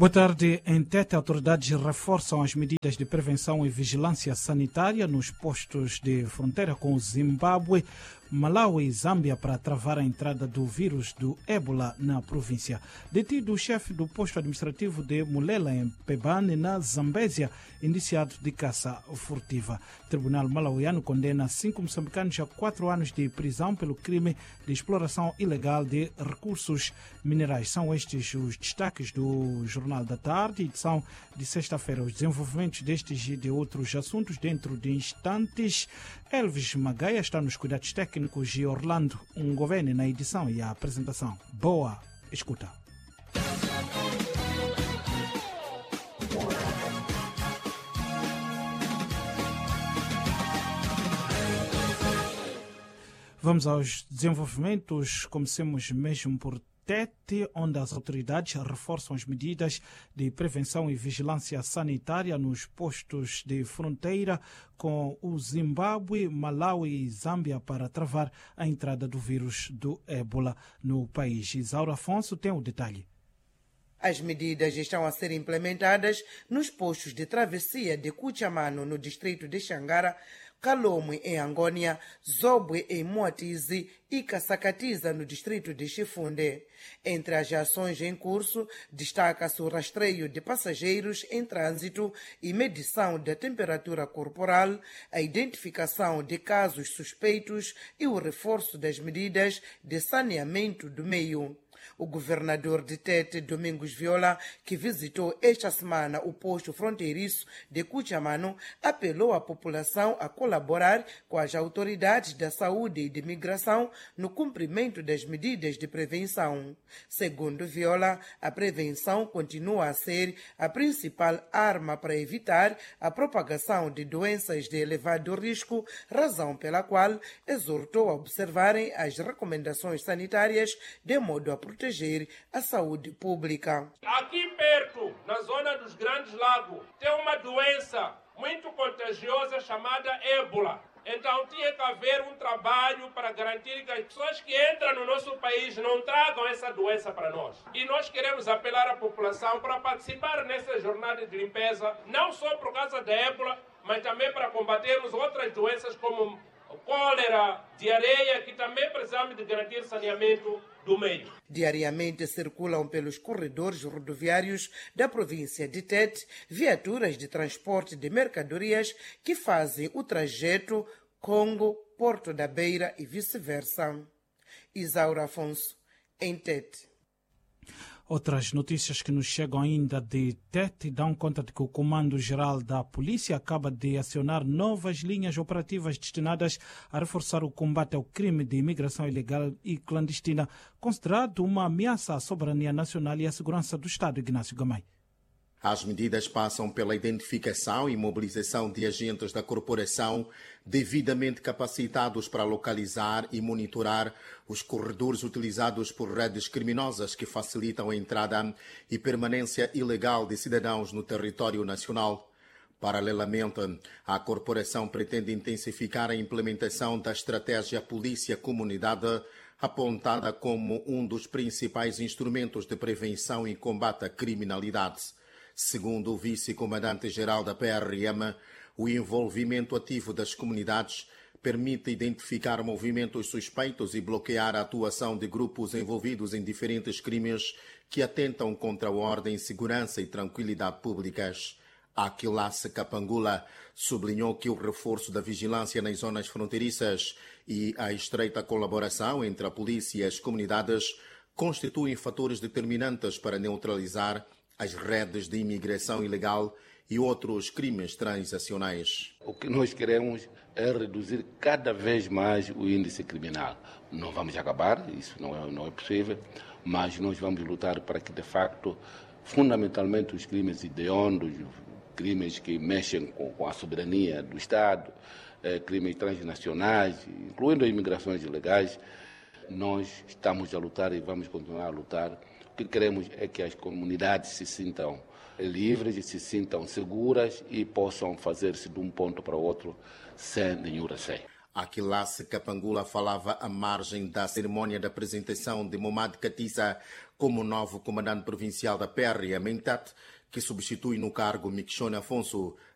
Boa tarde. Em Tete, autoridades reforçam as medidas de prevenção e vigilância sanitária nos postos de fronteira com o Zimbábue, Malawi e Zâmbia para travar a entrada do vírus do ébola na província. Detido o chefe do posto administrativo de Mulela, em Pebane, na Zambésia, indiciado de caça furtiva. O Tribunal malauiano condena 5 moçambicanos a 4 anos de prisão pelo crime de exploração ilegal de recursos minerais. São estes os destaques do Jornal da Tarde, edição de sexta-feira. Os desenvolvimentos destes e de outros assuntos dentro de instantes. Elvis Magaia está nos cuidados técnicos e Orlando Ngovene na edição e a apresentação. Boa escuta. Vamos aos desenvolvimentos. Comecemos mesmo por Tete, onde as autoridades reforçam as medidas de prevenção e vigilância sanitária nos postos de fronteira com o Zimbábue, Malawi e Zâmbia para travar a entrada do vírus do ébola no país. Isaura Afonso tem o detalhe. As medidas estão a ser implementadas nos postos de travessia de Cuchamano, no distrito de Xangara, Calomwe, em Angônia, Zobwe, em Moatize e Caçacatiza, no distrito de Chifunde. Entre as ações em curso, destaca-se o rastreio de passageiros em trânsito e medição da temperatura corporal, a identificação de casos suspeitos e o reforço das medidas de saneamento do meio. O governador de Tete, Domingos Viola, que visitou esta semana o posto fronteiriço de Cuchamano, apelou à população a colaborar com as autoridades da saúde e de migração no cumprimento das medidas de prevenção. Segundo Viola, a prevenção continua a ser a principal arma para evitar a propagação de doenças de elevado risco, razão pela qual exortou a observarem as recomendações sanitárias de modo a proteger a saúde pública. Aqui perto, na zona dos Grandes Lagos, tem uma doença muito contagiosa chamada ébola. Então tinha que haver um trabalho para garantir que as pessoas que entram no nosso país não tragam essa doença para nós. E nós queremos apelar à população para participar nessa jornada de limpeza, não só por causa da ébola, mas também para combatermos outras doenças como cólera, diarreia, que também precisamos de garantir saneamento do meio. Diariamente circulam pelos corredores rodoviários da província de Tete viaturas de transporte de mercadorias que fazem o trajeto Congo-Porto da Beira e vice-versa. Isaura Afonso, em Tete. Outras notícias que nos chegam ainda de Tete dão conta de que o Comando-Geral da Polícia acaba de acionar novas linhas operativas destinadas a reforçar o combate ao crime de imigração ilegal e clandestina, considerado uma ameaça à soberania nacional e à segurança do Estado. Ignácio Gamay. As medidas passam pela identificação e mobilização de agentes da corporação devidamente capacitados para localizar e monitorar os corredores utilizados por redes criminosas que facilitam a entrada e permanência ilegal de cidadãos no território nacional. Paralelamente, a corporação pretende intensificar a implementação da estratégia Polícia-Comunidade, apontada como um dos principais instrumentos de prevenção e combate à criminalidade. Segundo o vice-comandante-geral da PRM, o envolvimento ativo das comunidades permite identificar movimentos suspeitos e bloquear a atuação de grupos envolvidos em diferentes crimes que atentam contra a ordem, segurança e tranquilidade públicas. Aquilace Kapangula sublinhou que o reforço da vigilância nas zonas fronteiriças e a estreita colaboração entre a polícia e as comunidades constituem fatores determinantes para neutralizar as redes de imigração ilegal e outros crimes transacionais. O que nós queremos é reduzir cada vez mais o índice criminal. Não vamos acabar, isso não é possível, mas nós vamos lutar para que, de facto, fundamentalmente os crimes hediondos, crimes que mexem com a soberania do Estado, crimes transnacionais, incluindo imigrações ilegais, nós estamos a lutar e vamos continuar a lutar. O que queremos é que as comunidades se sintam livres e se sintam seguras e possam fazer-se de um ponto para o outro sem nenhum receio. Aquilace Kapangula falava à margem da cerimônia de apresentação de Momad Katissa como novo comandante provincial da PR, Mentat, que substitui no cargo Miquixone Afonso,